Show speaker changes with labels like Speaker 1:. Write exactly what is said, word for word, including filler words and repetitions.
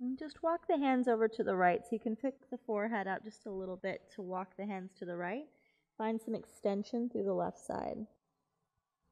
Speaker 1: And just walk the hands over to the right, so you can pick the forehead up just a little bit to walk the hands to the right. Find some extension through the left side.